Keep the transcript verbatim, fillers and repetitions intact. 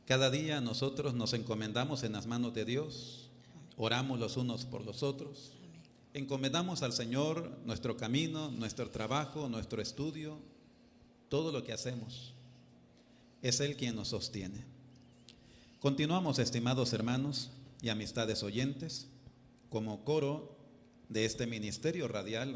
Cada día nosotros nos encomendamos en las manos de Dios, oramos los unos por los otros, encomendamos al Señor nuestro camino, nuestro trabajo, nuestro estudio, todo lo que hacemos. Es Él quien nos sostiene. Continuamos, estimados hermanos y amistades oyentes, como coro de este ministerio radial